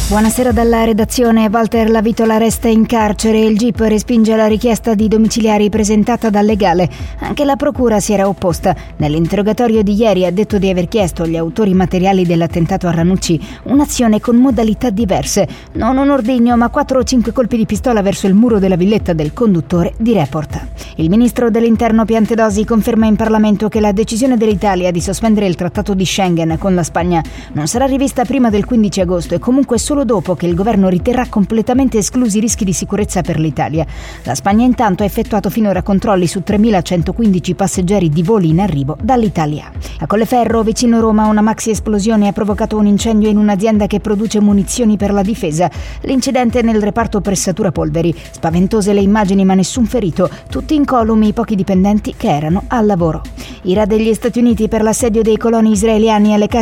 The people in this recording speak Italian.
Buonasera dalla redazione. Walter Lavitola resta in carcere. Il GIP respinge la richiesta di domiciliari presentata dal legale. Anche la procura si era opposta. Nell'interrogatorio di ieri ha detto di aver chiesto agli autori materiali dell'attentato a Ranucci un'azione con modalità diverse. Non un ordigno, ma 4 o 5 colpi di pistola verso il muro della villetta del conduttore di Report. Il ministro dell'Interno Piantedosi conferma in Parlamento che la decisione dell'Italia di sospendere il trattato di Schengen con la Spagna non sarà rivista prima del 15 agosto e comunque solo dopo che il governo riterrà completamente esclusi i rischi di sicurezza per l'Italia. La Spagna intanto ha effettuato finora controlli su 3.115 passeggeri di voli in arrivo dall'Italia. A Colleferro, vicino Roma, una maxi esplosione ha provocato un incendio in un'azienda che produce munizioni per la difesa. L'incidente nel reparto pressatura polveri. Spaventose le immagini ma nessun ferito, tutti incolumi i pochi dipendenti che erano al lavoro. Ira degli Stati Uniti per l'assedio dei coloni israeliani alle case